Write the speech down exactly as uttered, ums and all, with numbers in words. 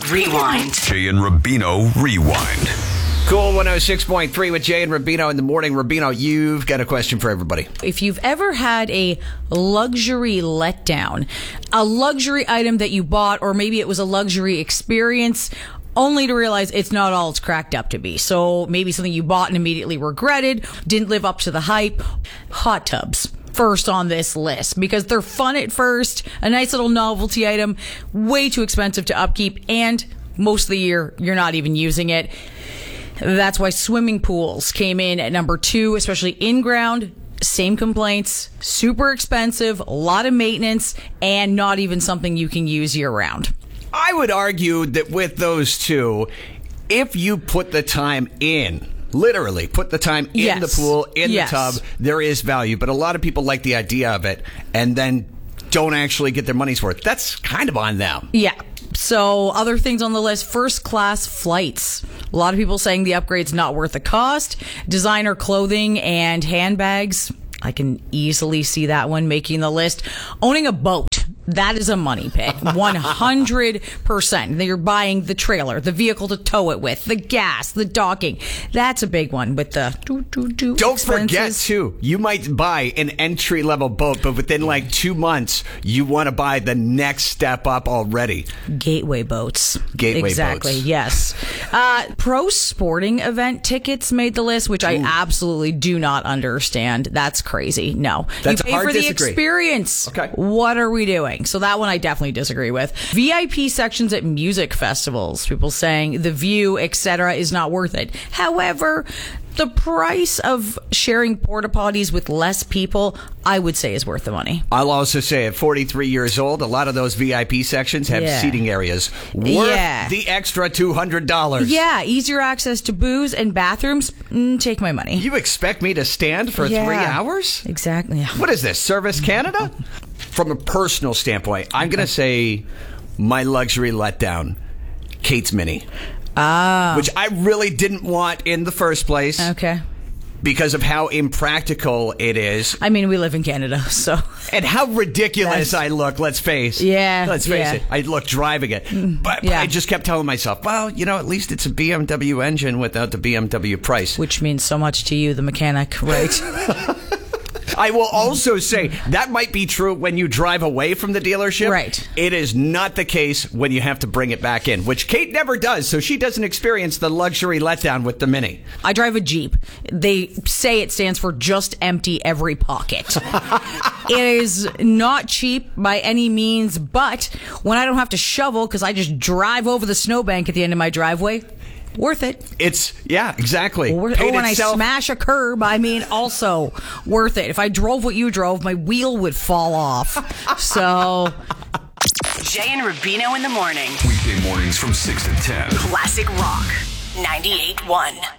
Rewind. Jay and Rubino Rewind. Cool one oh six point three with Jay and Rubino in the morning. Rubino, you've got a question for everybody. If you've ever had a luxury letdown, a luxury item that you bought, or maybe it was a luxury experience, only to realize it's not all it's cracked up to be. So maybe something you bought and immediately regretted, didn't live up to the hype. Hot tubs. First on this list because they're fun at first, a nice little novelty item, way too expensive to upkeep, and most of the year you're not even using it. That's why swimming pools came in at number two, especially in-ground. Same complaints, super expensive, a lot of maintenance, and not even something you can use year-round. I would argue that with those two, if you put the time in, literally put the time in yes. the pool, in yes. the tub, there is value. But a lot of people like the idea of it and then don't actually get their money's worth. That's kind of on them. Yeah. So other things on the list, first class flights. A lot of people saying the upgrade's not worth the cost. Designer clothing and handbags. I can easily see that one making the list. Owning a boat. That is a money pit. one hundred percent. You're buying the trailer, the vehicle to tow it with, the gas, the docking. That's a big one with the doo, doo, doo Don't expenses. forget, too, you might buy an entry-level boat, but within like two months, you want to buy the next step up already. Gateway boats. Gateway exactly, boats. yes. Uh, pro sporting event tickets made the list, which I Ooh. absolutely do not understand. That's crazy. No. That's you pay a hard for the disagree. experience. Okay. What are we doing? So that one I definitely disagree with. V I P sections at music festivals. People saying the view, et cetera, is not worth it. However, the price of sharing porta potties with less people, I would say, is worth the money. I'll also say at forty-three years old, a lot of those V I P sections have Yeah. seating areas worth Yeah. the extra two hundred dollars. Yeah, easier access to booze and bathrooms. Mm, take my money. You expect me to stand for Yeah. three hours? Exactly. What is this, Service Canada? From a personal standpoint, I'm going to say my luxury letdown, Kate's Mini. Ah. Which I really didn't want in the first place. Okay. Because of how impractical it is. I mean, we live in Canada, so. And how ridiculous That's- I look, let's face. Yeah, Let's face yeah. it. I look driving it. But, but yeah. I just kept telling myself, well, you know, at least it's a B M W engine without the B M W price. Which means so much to you, the mechanic, right? I will also say that might be true when you drive away from the dealership. Right. It is not the case when you have to bring it back in, which Kate never does, so she doesn't experience the luxury letdown with the Mini. I drive a Jeep. They say it stands for just empty every pocket. It is not cheap by any means, but when I don't have to shovel because I just drive over the snowbank at the end of my driveway, worth it. It's, yeah, exactly. Or, Paid or when itself- I smash a curb, I mean, also worth it. If I drove what you drove, my wheel would fall off. So, Jay and Rubino in the morning. Weekday mornings from six to ten. Classic Rock ninety-eight point one.